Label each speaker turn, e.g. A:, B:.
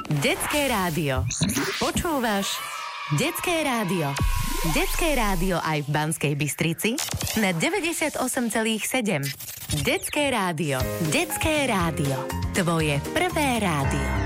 A: Detské rádio. Počúvaš Detské rádio. Detské rádio aj v Banskej Bystrici na 98,7. Detské rádio. Detské rádio. Tvoje prvé rádio.